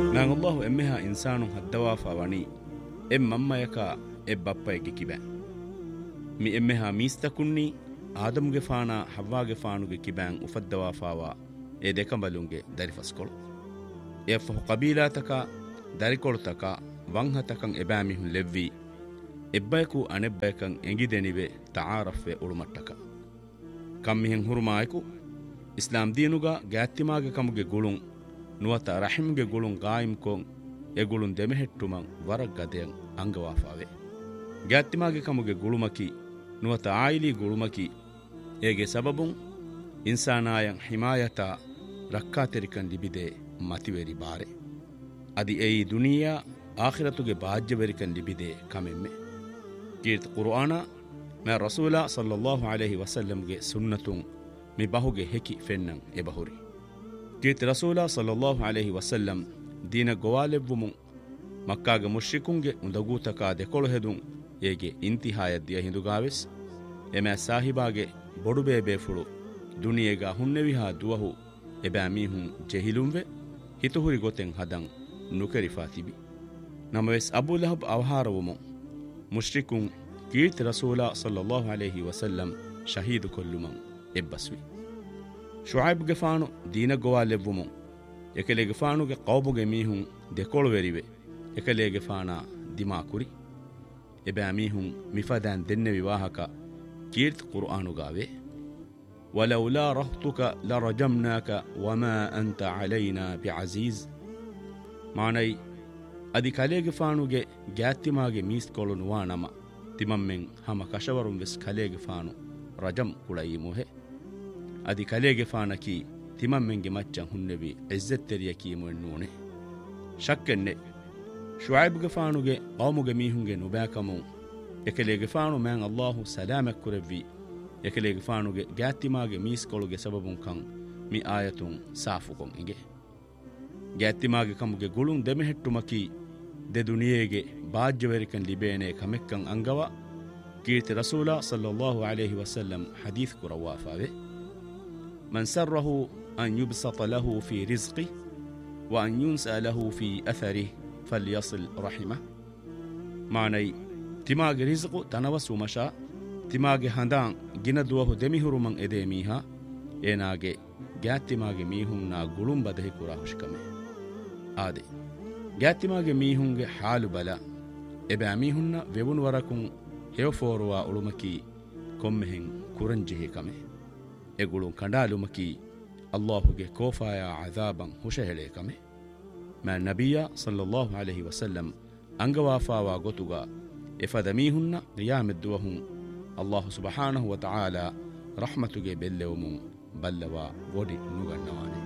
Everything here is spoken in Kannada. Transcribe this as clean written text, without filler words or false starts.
man Allahu emmeha insanun haddawafa wani mammayaka bappayge kibe mi emmeha mistakunni ಆದಮ್ಗೆ ಫಾಣ ಹವ್ವಾಗೆ ಫಾಣುಗೆ ಕಿಬ್ಯಾಂ ಉಫದ್ದವಾಫಾವ ದೇಕಂಬಲುಂಗೆ ದರಿಫಸ್ಕೊಳು ಎಫ್ಫಹು ಕಬೀಲಾತಕ ದರಿಕೊಳುತಕ ವಂಹತಕಂ ಎಬ್ಯಾಮಿಹುನ್ ಲೆವ್ವಿ ಎಬ್ಬಯಕು ಅನೆಬ್ಬಯಕಂ ಎಂಗಿದೆನಿವೆ ತಾರಫ್ವೆ ಉಳುಮಟ್ಟಕ ಕಮ್ಮಿಹೆಂ ಹುರುಮಾಯಕು ಇಸ್ಲಾಂ ದೀನುಗ ಗ್ಯಾತ್ತಿಮಾಗೆ ಕಮುಗೆ ಗುಳುಂ ನುವತ ರಹಿಮ್ಗೆ ಗುಳುಂ ಗಾಯಿಮ್ಕೊಂ ಎಗುಳುಂ ದೆಮೆಹೆಟ್ಟುಮಂ ವರಗ್ ಗದೆಯಂ ಅಂಗವಾಫಾವೆ ಗ್ಯಾತ್ತಿಮಾಗೆ ಕಮುಗೆ ಗುಳುಮಕಿ ನುವತ ಆಯಿಲಿ ಗುಳುಮಕಿ ಏಗೆ ಸಬಬುಂ ಇನ್ಸಾನಾಯಂ ಹಿಮಾಯತ ರಕ್ಕಾತೆರಿಕನ್ ಲಿಬಿದೆ ಮತಿವೆರಿ ಬಾರೆ ಅದಿ ಏಯಿ ದುನಿಯಾ ಆಖಿರತುಗೆ ಬಾಜ್ಯವೆರಿಕನ್ ಲಿಬಿದೆ ಕಮೆಮ್ಮೆ ಕೀರ್ತ ಕುರ್ಆನ ಮೆ ರಸೂಲ ಸಲ್ಲಲ್ಲಾಹು ಅಲೈಹಿ ವಸಲ್ಲಂಗೆ ಸುನ್ನತುಂ ಮಿ ಬಹುಗೆ ಹೆಕಿ ಫೆನ್ನಂ ಎಬಹುರಿ ಕೀರ್ತ ರಸೂಲ ಸಲ್ಲಲ್ಲಾಹು ಅಲೈಹಿ ವಸಲ್ಲಂ ದೀನ ಗೋವಾಲೆವ್ವುಮುಂ ಮಕ್ಕಾಗೆ ಮುಶ್ರಿಕುಂಗೆ ಉಂದಗೂತಕ ದೆಕೊಳು ಹೆದುಂ ಏಗೆ ಇಂತಿಹಾಯದ್ದಿಯ ಹಿಂದುಗಾವೆಸ್ ಎಮೆ ಸಾಹಿಬಾಗೆ ಬೊಡುಬೇಬೇಫುಳು ದುನಿಯೆಗ ಹುನ್ನೆವಿಹಾ ದುವಹು ಎಬෑ ಮೀಹುಂ ಜೆಹಿಲುಂವೆ ಹಿತುಹುರಿ ಗೊತೆಂ ಹದಂ ನುಕರಿಫಾ ತಿಬಿ ನಮವೆಸ್ ಅಬೂಲಹಬ್ ಅವಹಾರವುಮು ಮುಶ್ರಿಕುಂ ಕೀರ್ತಿ ರಸೂಲ ಸಲ್ಲಲ್ಲಾಹು ಅಲೈಹಿ ವಸಲ್ಲಂ ಶಹೀದು ಕೊಲ್ಲುಮಂ ಎಬ್ಬಸ್ವಿ ಶುಐಬ್ಗೆ ಫಾಣು ದೀನಗೋವಾಲೆವ್ವುಮು ಎಕಲೆಗೆ ಫಾಣುಗೆ ಕೌಬುಗೆ ಮೀಹುಂ ದೆಕೊಳುವೆರಿವೆ ಎಕಲೆಗೆ ಫಾಣ ದಿಮಾಕುರಿ ಎಬෑ ಮೀಹುಂ ಮಿಫದಾನ್ ದೆನ್ನೆ ವಿವಾಹಕ ಕೀರ್ತಿ ಕುರ್ಆನುಗಾವೆ ವಲೌಲಾ ರಹ್ತುಕ ಲರಜಮ್ನಾಕ ವಮಾ ಅಂತ ಅಲೈನಾ ಬಿಅಜೀಜ್ ಮಾನೈ ಅದಿ ಕಲೆಗೆ ಫಾಣುಗೆ ಗ್ಯಾತ್ತಿಮಾಗೆ ಮೀಸ್ಕೊಳು ನುವಾನಮ ತಿಮಮ್ಮೆಂ ಹಮ ಕಶವರುಂ ವೆಸ್ ಕಲೆಗೆ ಫಾಣು ರಜಂ ಕುಳಯಿಮುಹೆ ಅದಿ ಕಲೆಗೆ ಫಾಣಕಿ ತಿಮಮ್ಮೆಂಗೆ ಮಚ್ಚಂ ಹುನ್ನೆವಿ ಇಜ್ಜತ್ತೆರಿಯ ಕೀಮುವೆನ್ನೂನೆ ಶಕ್ಕೆನ್ನೆ ಶುಐಬ್ಗೆ ಫಾಣುಗೆ ಕೌಮುಗೆ ಮೀಹುಂಗೆ ನುಬ್ಯಾಕಮು ಎಕಲೆಗೆ ಫಾಣು ಮ್ಯಾಂ ಅಲ್ಲಾಹು ಸಲಾಮಕ್ ಕುರೆವ್ವಿ ಎಕಲೆಗೆ ಫಾಣುಗೆ ಗ್ಯಾತ್ತಿಮಾಗೆ ಮೀಸ್ಕೊಳುಗೆ ಸಬಬುಂ ಕಂ ಮಿ ಆಯತುಂ ಸಾಫುಕೊಂ ಇಂಗೆ ಗ್ಯಾತ್ತಿಮಾಗೆ ಕಮುಗೆ ಗುಳುಂ ದೆಮೆಹೆಟ್ಟುಮಕಿ ದೆ ದುನಿಯೆಗೆ ಬಾಜ್ಯವೆರಿಕನ್ ಲಿಬೇನೆ ಕಮೆಕ್ಕಂ ಅಂಗವ ಕೀರ್ತಿ ರಸೂಲ ಸಲ್ಲಲ್ಲಾಹು ಅಲೈಹಿ ವಸಲ್ಲಂ ಹದೀಸ್ ಕುರವಾಫಾವೆ ಮನ್ ಸರ್ರಹು ಅನ್ ಯುಬ್ಸತ ಲಹು ಫಿ ರಿಜ್ಕಿ ವ ಅನ್ ಯುನ್ಸಾ ಲಹು ಫಿ ಅಥರಿಹ್ ಫಲ್ಯಸಿಲ್ ರಹಿಮ ಮಾನೈ ತಿಮಾಗೆ ರಿಜ್ಕು ತನವಸು ಮಶಾ ತಿಮಾಗೆ ಹಂದಾಂ ಗಿನ ದುವಹು ದೆಮಿಹುರುಮಂ ಎದೆ ಮೀಹಾ ಏನಾಗೆ ಗ್ಯಾತ್ತಿಮಾಗೆ ಮೀಹುಂನ ಗುಳುಂ ಬದಹಿ ಕುರಾ ಹುಷ್ಕಮೆ ಆದೆ ಗ್ಯಾತ್ತಿಮಾಗೆ ಮೀಹುಂಗೆ ಹಾಲು ಬಲ ಎಬෑ ಮೀಹುನ್ನ ವೆವುನು ವರಕುಂ ಹೆವಫೋರುವ ಉಳುಮಕಿ ಕೊಮ್ಮೆಹೆಂ ಕುರಂಜಿಹಿ ಕಮೆ ಎಗುಳುಂ ಕಂಡಾಲುಮಕಿ ಅಲ್ಲಾಹುಗೆ ಕೋಫಾಯ ಅಜಾಬಂ ಹುಷಹೆಳೆ ಕಮೆ ಮಾ ನಬಿಯ ಸಲ್ಲಲ್ಲಾಹು ಅಲೈಹಿ ವಸಲ್ಲಂ ಅಂಗವಾಫಾವಾ ಗೊತುಗ ಎಫದ ಮೀಹುನ್ನ ರಿಯಾಮೆದ್ದುವಹುಂ ಅಲ್ಲಾಹು ಸುಬ್ಹಾನಹು ವ ತಆಲಾ ರಹ್ಮತುಗೆ ಬೆಲ್ಲೆವುಮು ಬಲ್ಲವ ಒಡಿ ನುಗಣ್ಣವಾನೆ